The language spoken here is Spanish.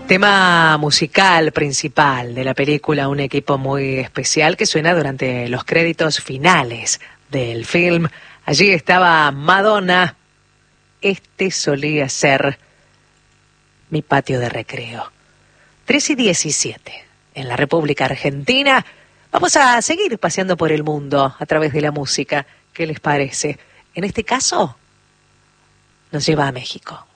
Tema musical principal de la película, un equipo muy especial que suena durante los créditos finales del film. Allí estaba Madonna. Este solía ser mi patio de recreo. 3:17 en la República Argentina. Vamos a seguir paseando por el mundo a través de la música. ¿Qué les parece? En este caso, nos lleva a México.